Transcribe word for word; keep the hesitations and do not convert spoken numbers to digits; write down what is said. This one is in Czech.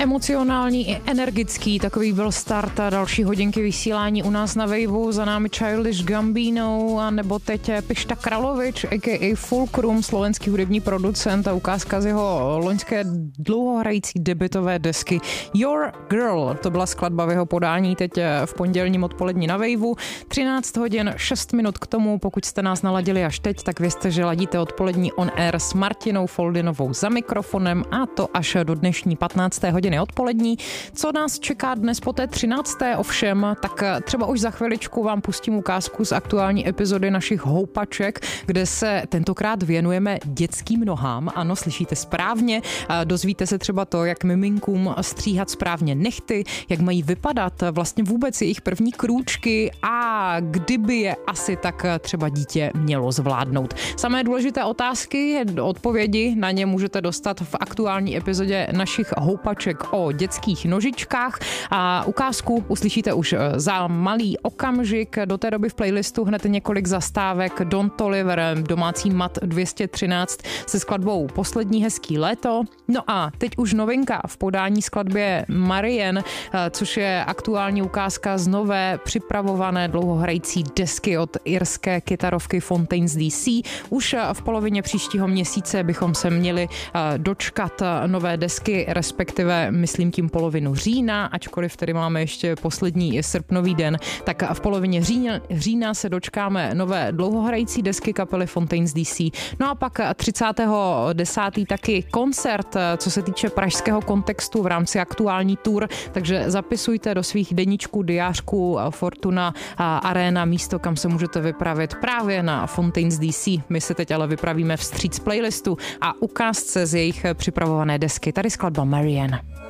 Emocionální i energický, takový byl start další hodinky vysílání u nás na Waveu, za námi Childish Gambino a nebo teď Pišta Kralovič, a k a. Fulcrum, slovenský hudební producent a ukázka z jeho loňské dlouhohrající debutové desky Your Girl. To byla skladba v jeho podání teď v pondělním odpolední na Waveu. třináct hodin šest minut k tomu, pokud jste nás naladili až teď, tak vězte, že ladíte odpolední on air s Martinou Foldinovou za mikrofonem a to až do dnešní patnácté hodiny odpolední. Co nás čeká dnes po té třinácté ovšem, tak třeba už za chviličku vám pustím ukázku z aktuální epizody našich houpaček, kde se tentokrát věnujeme dětským nohám. Ano, slyšíte správně. Dozvíte se třeba to, jak miminkům stříhat správně nehty, jak mají vypadat vlastně vůbec jejich první krůčky a kdyby je asi tak třeba dítě mělo zvládnout. Samé důležité otázky, odpovědi na ně můžete dostat v aktuální epizodě našich houpaček o dětských nožičkách a ukázku uslyšíte už za malý okamžik. Do té doby v playlistu hned několik zastávek Don Toliver, domácí mat dvě stě třináct se skladbou Poslední hezký léto. No a teď už novinka v podání skladbě Marian, což je aktuální ukázka z nové připravované dlouhohrající desky od irské kytarovky Fontaines D C. Už v polovině příštího měsíce bychom se měli dočkat nové desky, respektive myslím tím polovinu října, ačkoliv tedy máme ještě poslední srpnový den, tak v polovině října, října se dočkáme nové dlouhohrající desky kapely Fontaines D C. No a pak třicátého desátého taky koncert, co se týče pražského kontextu v rámci aktuální tour, takže zapisujte do svých deníčků, diářků Fortuna Arena místo, kam se můžete vypravit právě na Fontaines D C. My se teď ale vypravíme vstříc playlistu a ukázce z jejich připravované desky. Tady skladba Marian.